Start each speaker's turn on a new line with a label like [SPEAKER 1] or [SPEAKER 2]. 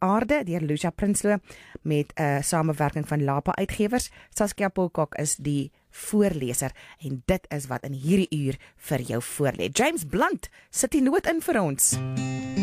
[SPEAKER 1] Aarde deur Lucia Prinsloo met 'n samewerking van Lapa Uitgewers. Saskia Polkok is die voorleser en dit is wat in hierdie uur vir jou voorlê. James Blunt sit die noot in vir ons.